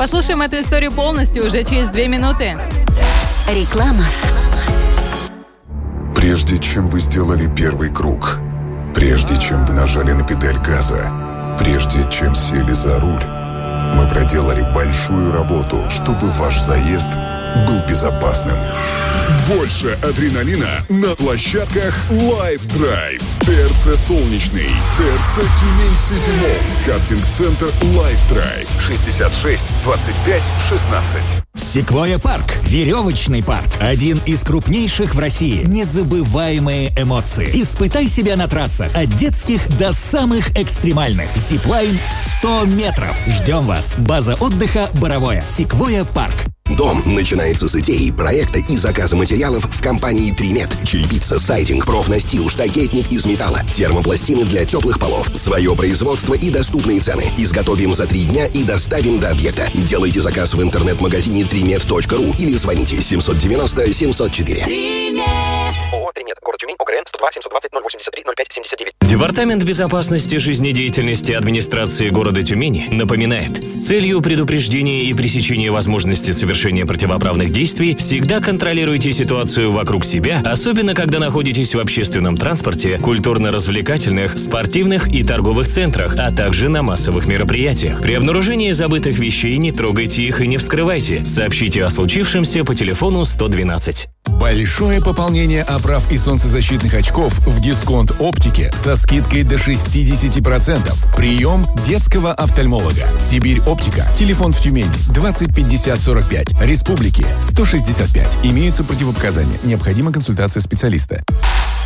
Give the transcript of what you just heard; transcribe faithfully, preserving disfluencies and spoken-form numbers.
Послушаем эту историю полностью уже через две минуты. Реклама. Прежде чем вы сделали первый круг, прежде чем вы нажали на педаль газа, прежде чем сели за руль, мы проделали большую работу, чтобы ваш заезд был безопасным. Больше адреналина на площадках Life Drive. ТРЦ Солнечный, ТРЦ Тюмень Сити Молл, картинг-центр Life Drive. шестьдесят шесть двадцать пять шестнадцать. Секвойя Парк. Веревочный парк. Один из крупнейших в России. Незабываемые эмоции. Испытай себя на трассах. От детских до самых экстремальных. Зиплайн сто метров. Ждем вас. База отдыха Боровое. Секвойя Парк. Дом начинается с идеи, проекта и заказа материалов в компании «Тримет». Черепица, сайдинг, профнастил, штакетник из металла, термопластины для теплых полов. Свое производство и доступные цены. Изготовим за три дня и доставим до объекта. Делайте заказ в интернет-магазине тримет точка ру или звоните семьсот девяносто семьсот четыре. Тримет. ООО «Тримет». Город Тюмень. ОГРН сто два семьсот двадцать ноль восемьдесят три ноль пять семьдесят девять. Департамент безопасности жизнедеятельности администрации города Тюмени напоминает, с целью предупреждения и пресечения возможности совершения противоправных действий всегда контролируйте ситуацию вокруг себя, особенно когда находитесь в общественном транспорте, культурно-развлекательных, спортивных и торговых центрах, а также на массовых мероприятиях. При обнаружении забытых вещей не трогайте их и не вскрывайте. Сообщите о случившемся по телефону сто двенадцать. Большое пополнение оправ и солнцезащитных очков в Дисконт Оптике со скидкой до шестьдесят процентов. Прием детского офтальмолога. Сибирь Оптика. Телефон в Тюмени двадцать пятьдесят сорок пять. Республики сто шестьдесят пять. Имеются противопоказания. Необходима консультация специалиста.